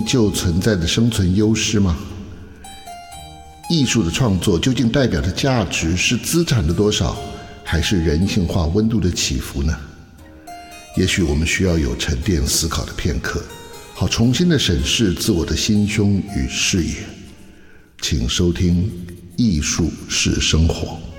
就存在的生存优势吗？艺术的创作究竟代表的价值是资产的多少，还是人性化温度的起伏呢？也许我们需要有沉淀思考的片刻，好重新的审视自我的心胸与视野。请收听《艺术是生活》。